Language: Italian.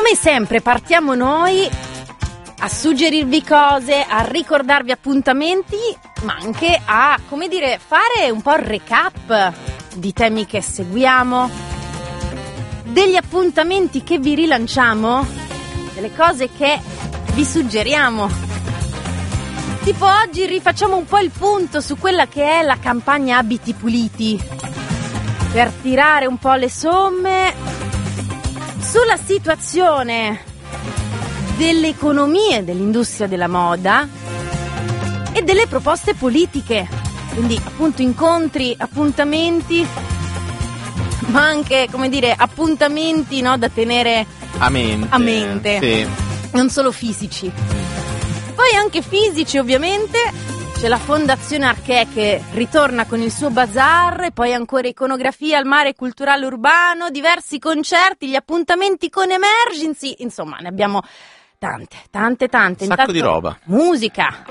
Come sempre partiamo noi a suggerirvi cose, a ricordarvi appuntamenti, ma anche a, fare un po' il recap di temi che seguiamo, degli appuntamenti che vi rilanciamo, delle cose che vi suggeriamo. Tipo oggi rifacciamo un po' il punto su quella che è la campagna Abiti Puliti, per tirare un po' le somme sulla situazione dell'economia e dell'industria della moda e delle proposte politiche. Quindi appunto incontri, appuntamenti, ma anche, appuntamenti, no, da tenere a mente. Sì. Non solo fisici. Poi anche fisici, ovviamente. C'è la Fondazione Arché che ritorna con il suo bazar, e poi ancora iconografia al mare culturale urbano, diversi concerti, gli appuntamenti con Emergency, insomma ne abbiamo tante. Un sacco di roba. Musica,